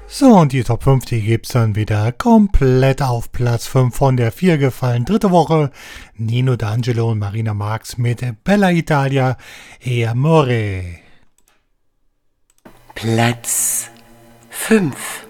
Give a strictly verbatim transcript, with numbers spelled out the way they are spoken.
So, und die Top fünf, die gibt's dann wieder komplett auf Platz fünf von der vier gefallen. Dritte Woche Nino D'Angelo und Marina Marx mit Bella Italia e Amore. Platz fünf.